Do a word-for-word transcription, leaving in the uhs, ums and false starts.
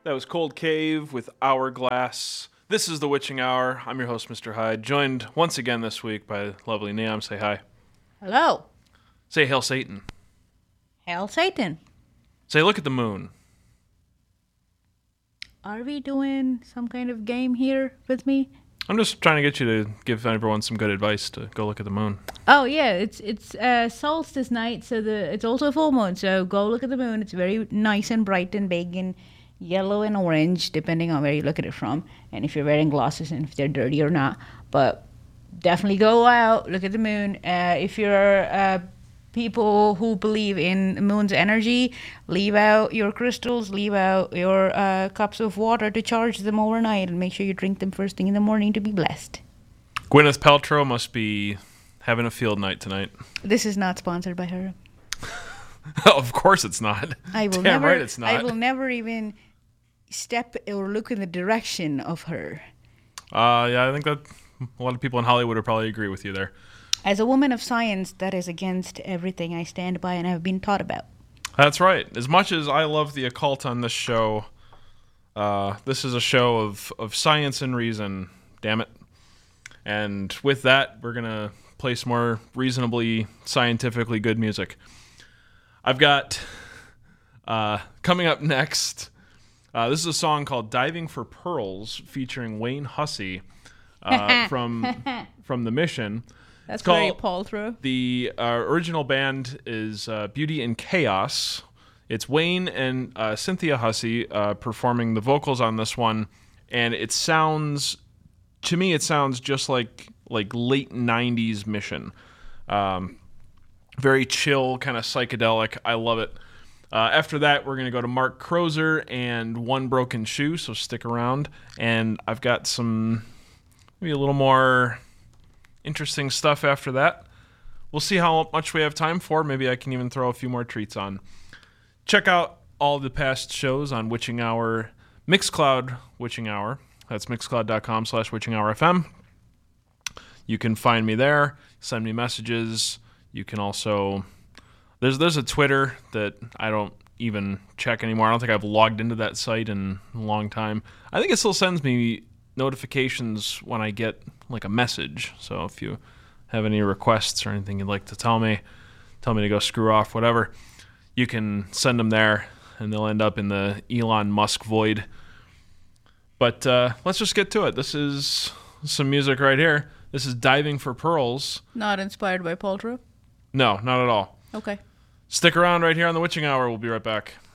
That was Cold Cave with Hourglass. This is The Witching Hour. I'm your host, Mister Hyde, joined once again this week by lovely Neam. Say hi. Hello. Say Hail Satan. Hail Satan. Say look at the moon. Are we doing some kind of game here with me? I'm just trying to get you to give everyone some good advice to go look at the moon. Oh yeah, it's it's uh, solstice night, so the it's also a full moon. So go look at the moon. It's very nice and bright and big and yellow and orange, depending on where you look at it from, and if you're wearing glasses and if they're dirty or not. But definitely go out, look at the moon. Uh, if you're uh, people who believe in the moon's energy, leave out your crystals, leave out your uh, cups of water to charge them overnight, and make sure you drink them first thing in the morning to be blessed. Gwyneth Paltrow must be having a field night tonight. This is not sponsored by her. Of course it's not. I will Damn never, right it's not. I will never even step or look in the direction of her. Uh, yeah, I think that a lot of people in Hollywood would probably agree with you there. As a woman of science, that is against everything I stand by and have been taught about. That's right. As much as I love the occult on this show, uh, this is a show of, of science and reason, damn it. And with that, we're going to play some more reasonably, scientifically good music. I've got, uh, coming up next, uh, this is a song called Diving for Pearls featuring Wayne Hussey uh, from from The Mission. That's It's called- very Paltrow. The uh, original band is uh, Beauty and Chaos. It's Wayne and uh, Cynthia Hussey uh, performing the vocals on this one, and it sounds, to me, it sounds just like like late nineties Mission. Um, very chill, kind of psychedelic. I love it. Uh, after that, we're going to go to Mark Crozer and One Broken Shoe, so stick around. And I've got some, maybe a little more interesting stuff after that. We'll see how much we have time for. Maybe I can even throw a few more treats on. Check out all the past shows on Witching Hour, Mixcloud Witching Hour. That's mixcloud.com slash Witching Hour FM. You can find me there, send me messages. You can also, there's there's a Twitter that I don't even check anymore. I don't think I've logged into that site in a long time. I think it still sends me notifications when I get like a message. So if you have any requests or anything you'd like to tell me, tell me to go screw off, whatever, you can send them there and they'll end up in the Elon Musk void. But uh, let's just get to it. This is some music right here. This is Diving for Pearls. Not inspired by Paltrow? No, not at all. Okay. Stick around right here on The Witching Hour. We'll be right back.